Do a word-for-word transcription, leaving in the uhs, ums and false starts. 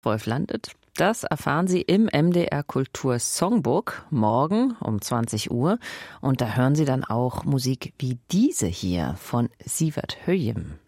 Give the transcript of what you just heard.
Wolf landet. Das erfahren Sie im M D R Kultur Songbook morgen um zwanzig Uhr. Und da hören Sie dann auch Musik wie diese hier von Sievert Høyem.